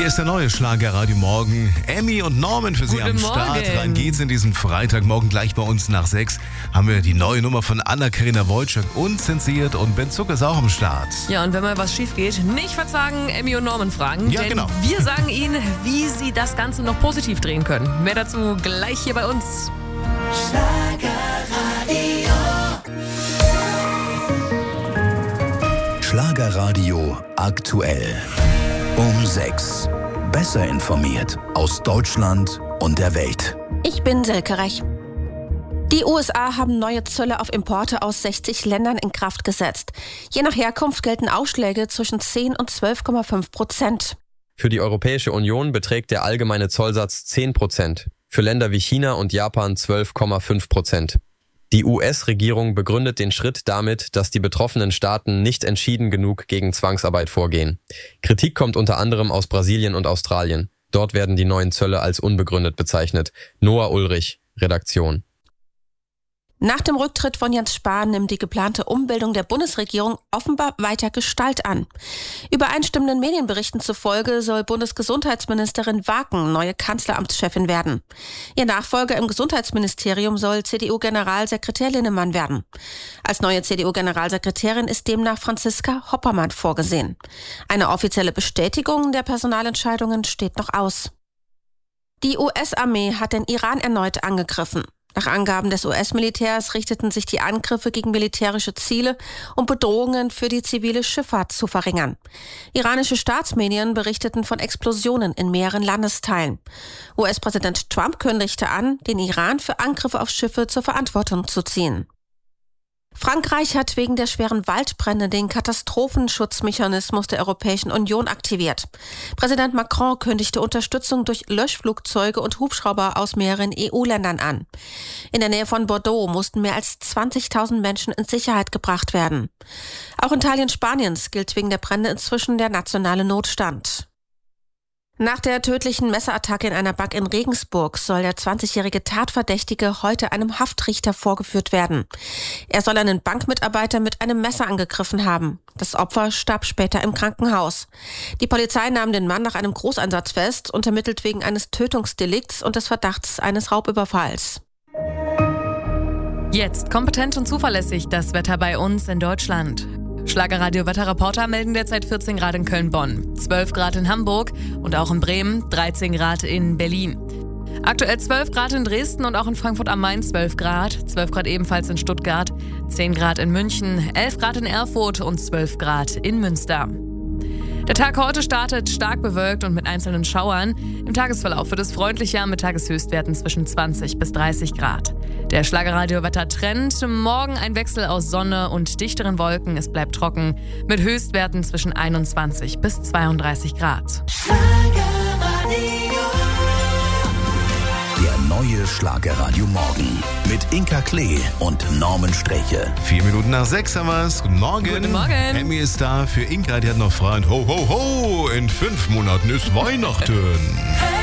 Hier ist der neue Schlagerradio Morgen. Emmy und Norman für Sie Guten am Start. Morgen. Rein geht's in diesen Freitagmorgen. Gleich bei uns nach 6 haben wir die neue Nummer von Anna-Karina Wojcik unzensiert und Ben Zucker ist auch am Start. Ja, und wenn mal was schief geht, nicht verzagen, Emmy und Norman fragen. Ja, denn genau. wir sagen Ihnen, wie Sie das Ganze noch positiv drehen können. Mehr dazu gleich hier bei uns. Schlagerradio aktuell. Um 6. Besser informiert aus Deutschland und der Welt. Ich bin Silke Rech. Die USA haben neue Zölle auf Importe aus 60 Ländern in Kraft gesetzt. Je nach Herkunft gelten Aufschläge zwischen 10 und 12,5%. Für die Europäische Union beträgt der allgemeine Zollsatz 10%, für Länder wie China und Japan 12,5%. Die US-Regierung begründet den Schritt damit, dass die betroffenen Staaten nicht entschieden genug gegen Zwangsarbeit vorgehen. Kritik kommt unter anderem aus Brasilien und Australien. Dort werden die neuen Zölle als unbegründet bezeichnet. Noah Ulrich, Redaktion. Nach dem Rücktritt von Jens Spahn nimmt die geplante Umbildung der Bundesregierung offenbar weiter Gestalt an. Übereinstimmenden Medienberichten zufolge soll Bundesgesundheitsministerin Waken neue Kanzleramtschefin werden. Ihr Nachfolger im Gesundheitsministerium soll CDU-Generalsekretär Linnemann werden. Als neue CDU-Generalsekretärin ist demnach Franziska Hoppermann vorgesehen. Eine offizielle Bestätigung der Personalentscheidungen steht noch aus. Die US-Armee hat den Iran erneut angegriffen. Nach Angaben des US-Militärs richteten sich die Angriffe gegen militärische Ziele, um Bedrohungen für die zivile Schifffahrt zu verringern. Iranische Staatsmedien berichteten von Explosionen in mehreren Landesteilen. US-Präsident Trump kündigte an, den Iran für Angriffe auf Schiffe zur Verantwortung zu ziehen. Frankreich hat wegen der schweren Waldbrände den Katastrophenschutzmechanismus der Europäischen Union aktiviert. Präsident Macron kündigte Unterstützung durch Löschflugzeuge und Hubschrauber aus mehreren EU-Ländern an. In der Nähe von Bordeaux mussten mehr als 20.000 Menschen in Sicherheit gebracht werden. Auch in Teilen Spaniens gilt wegen der Brände inzwischen der nationale Notstand. Nach der tödlichen Messerattacke in einer Bank in Regensburg soll der 20-jährige Tatverdächtige heute einem Haftrichter vorgeführt werden. Er soll einen Bankmitarbeiter mit einem Messer angegriffen haben. Das Opfer starb später im Krankenhaus. Die Polizei nahm den Mann nach einem Großeinsatz fest und ermittelt wegen eines Tötungsdelikts und des Verdachts eines Raubüberfalls. Jetzt kompetent und zuverlässig das Wetter bei uns in Deutschland. Schlagerradio-Wetterreporter melden derzeit 14 Grad in Köln-Bonn, 12 Grad in Hamburg und auch in Bremen, 13 Grad in Berlin. Aktuell 12 Grad in Dresden und auch in Frankfurt am Main 12 Grad ebenfalls in Stuttgart, 10 Grad in München, 11 Grad in Erfurt und 12 Grad in Münster. Der Tag heute startet stark bewölkt und mit einzelnen Schauern. Im Tagesverlauf wird es freundlicher mit Tageshöchstwerten zwischen 20 bis 30 Grad. Der Schlagerradio-Wetter-Trend: morgen ein Wechsel aus Sonne und dichteren Wolken. Es bleibt trocken mit Höchstwerten zwischen 21 bis 32 Grad. Der neue Schlagerradio Morgen mit Inka Klee und Norman Streche. 4 Minuten nach 6 haben wir's. Guten Morgen. Guten Morgen. Emmy ist da für Inka, die hat noch frei. Und ho, ho, ho, in 5 Monaten ist Weihnachten.